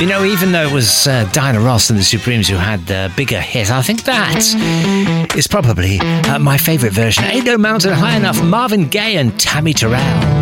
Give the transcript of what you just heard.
You know, even though it was Diana Ross and the Supremes who had the bigger hit, I think that is probably my favourite version. Ain't No Mountain High Enough, Marvin Gaye and Tammy Terrell.